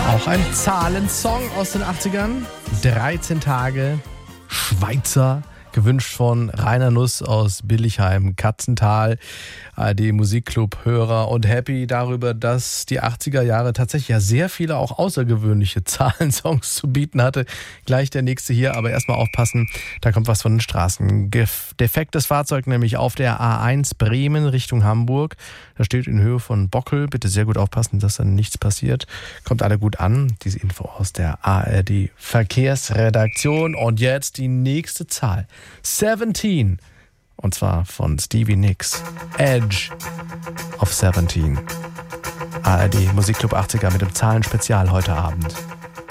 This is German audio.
Auch ein Zahlensong aus den 80ern. 13 Tage Schweizer, gewünscht von Rainer Nuss aus Billigheim, Katzental, ARD Musikclub-Hörer und happy darüber, dass die 80er Jahre tatsächlich ja sehr viele auch außergewöhnliche Zahlensongs zu bieten hatte. Gleich der nächste hier, aber erstmal aufpassen, da kommt was von den Straßen. Defektes Fahrzeug nämlich auf der A1 Bremen Richtung Hamburg. Da steht in Höhe von Bockel. Bitte sehr gut aufpassen, dass dann nichts passiert. Kommt alle gut an. Diese Info aus der ARD Verkehrsredaktion. Und jetzt die nächste Zahl. 17. Und zwar von Stevie Nicks. Edge of 17. ARD Musikclub 80er mit dem Zahlenspezial heute Abend.